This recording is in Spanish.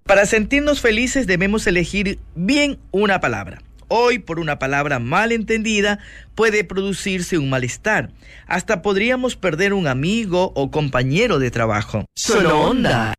Para sentirnos felices debemos elegir bien una palabra. Hoy, por una palabra mal entendida, puede producirse un malestar. Hasta podríamos perder un amigo o compañero de trabajo. Solo Onda.